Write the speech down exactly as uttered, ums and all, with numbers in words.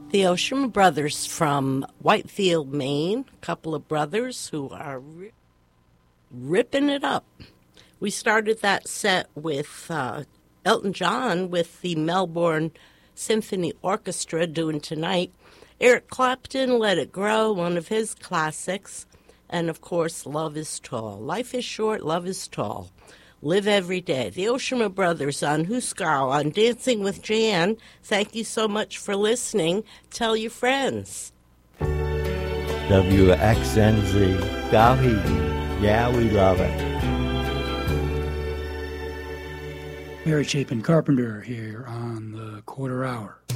The Oshima Brothers from Whitefield, Maine, a couple of brothers who are ri- ripping it up. We started that set with uh, Elton John with the Melbourne Symphony Orchestra doing Tonight. Eric Clapton, Let It Grow, one of his classics. And, of course, Love is Tall. Life is short, love is tall. Live every day. The Oshima Brothers on Huskar on Dancing with Jan. Thank you so much for listening. Tell your friends. W X N Z, Gauhegi. Yeah, we love it. Mary Chapin Carpenter here on the Quarter Hour.